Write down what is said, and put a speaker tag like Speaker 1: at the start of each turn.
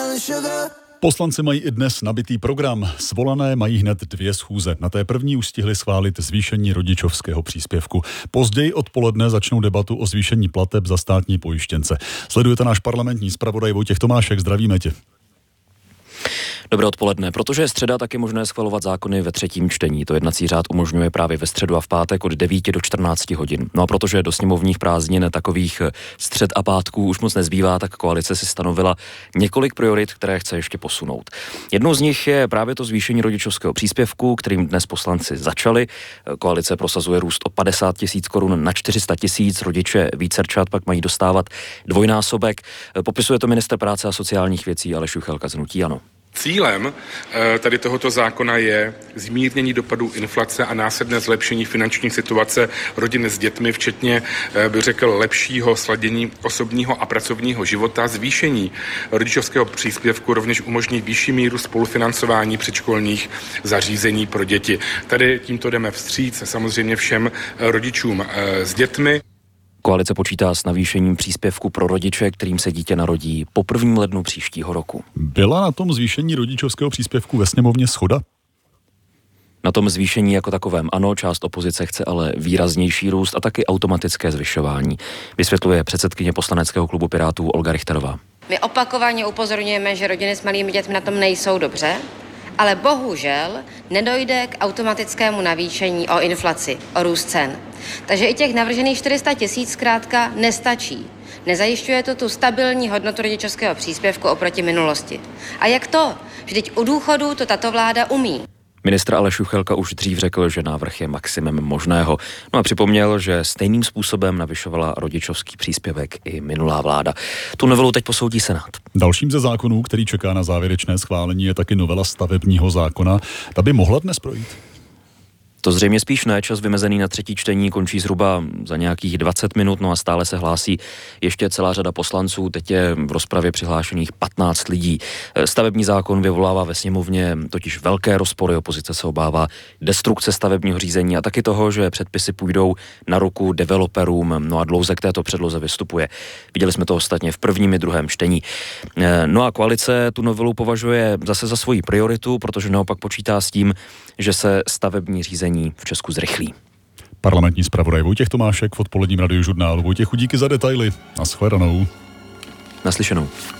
Speaker 1: Poslanci mají i dnes nabitý program. Svolané mají hned 2 schůze. Na té první už stihli schválit zvýšení rodičovského příspěvku. Později odpoledne začnou debatu o zvýšení plateb za státní pojištěnce. Sledujete náš parlamentní zpravodaj Vojtěch Tomášek. Zdravíme tě.
Speaker 2: Dobré odpoledne. Protože je středa, tak je možné schvalovat zákony ve 3. čtení. To jednací řád umožňuje právě ve středu a v pátek od 9 do 14 hodin. No a protože do sněmovních prázdnin takových střed a pátků už moc nezbývá, tak koalice si stanovila několik priorit, které chce ještě posunout. Jednou z nich je právě to zvýšení rodičovského příspěvku, kterým dnes poslanci začali. Koalice prosazuje růst o 50 000 korun na 400 000. Rodiče vícerčat pak mají dostávat dvojnásobek. Popisuje to ministr práce a sociálních věcí Aleš Juchelka z hnutí ANO.
Speaker 3: Cílem tady tohoto zákona je zmírnění dopadů inflace a následné zlepšení finanční situace rodin s dětmi, včetně, bych řekl, lepšího sladění osobního a pracovního života. Zvýšení rodičovského příspěvku rovněž umožní vyšší míru spolufinancování předškolních zařízení pro děti. Tady tímto jdeme vstříc samozřejmě všem rodičům s dětmi.
Speaker 2: Koalice počítá s navýšením příspěvku pro rodiče, kterým se dítě narodí po 1. lednu příštího roku.
Speaker 1: Byla na tom zvýšení rodičovského příspěvku ve sněmovně shoda?
Speaker 2: Na tom zvýšení jako takovém ano, část opozice chce ale výraznější růst a taky automatické zvyšování. Vysvětluje předsedkyně poslaneckého klubu Pirátů Olga Richterová.
Speaker 4: My opakovaně upozorňujeme, že rodiny s malými dětmi na tom nejsou dobře, ale bohužel nedojde k automatickému navýšení o inflaci, o růst cen. Takže i těch navržených 400 000 zkrátka nestačí. Nezajišťuje to tu stabilní hodnotu rodičovského příspěvku oproti minulosti. A jak to? Vždyť u důchodů to tato vláda umí.
Speaker 2: Ministr Aleš Juchelka už dřív řekl, že návrh je maximem možného. No a připomněl, že stejným způsobem navyšovala rodičovský příspěvek i minulá vláda. Tu novelu teď posoudí Senát.
Speaker 1: Dalším ze zákonů, který čeká na závěrečné schválení, je taky novela stavebního zákona. Ta by mohla dnes projít?
Speaker 2: To zřejmě spíš ne, čas vymezený na 3. čtení končí zhruba za nějakých 20 minut, no a stále se hlásí ještě celá řada poslanců, teď je v rozpravě přihlášených 15 lidí. Stavební zákon vyvolává ve sněmovně totiž velké rozpory, opozice se obává destrukce stavebního řízení a taky toho, že předpisy půjdou na ruku developerům, no a dlouze k této předloze vystupuje. Viděli jsme to ostatně v 1. i 2. čtení. No a koalice tu novelu považuje zase za svoji prioritu, protože naopak počítá s tím, že se stavební řízení v Česku zrychlí.
Speaker 1: Parlamentní zpravodaj Vojtěch Tomášek v odpoledním radiožurnálu. Vojtěchu, díky za detaily. Nashledanou.
Speaker 2: Naslyšenou.